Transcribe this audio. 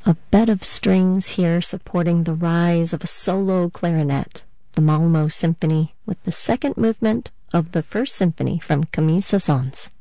A bed of strings here supporting the rise of a solo clarinet, the Malmo Symphony, with the second movement of the first symphony from Camille Saint-Saëns.